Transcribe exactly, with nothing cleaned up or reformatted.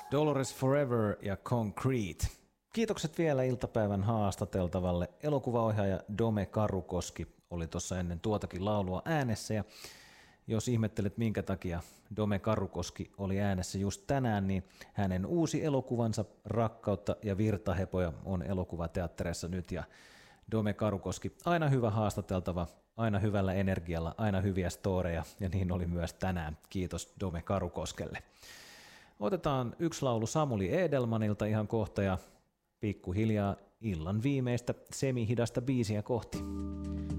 Dolores Forever ja Concrete. Kiitokset vielä iltapäivän haastateltavalle. Elokuvaohjaaja Dome Karukoski oli tuossa ennen tuotakin laulua äänessä, ja jos ihmettelet minkä takia Dome Karukoski oli äänessä just tänään, niin hänen uusi elokuvansa Rakkautta ja virtahepoja on elokuvateattereissa nyt, ja Dome Karukoski, aina hyvä haastateltava, aina hyvällä energialla, aina hyviä storeja, ja niin oli myös tänään. Kiitos Dome Karukoskelle. Otetaan yksi laulu Samuli Edelmanilta ihan kohta, ja pikkuhiljaa illan viimeistä semihidasta biisiä kohti.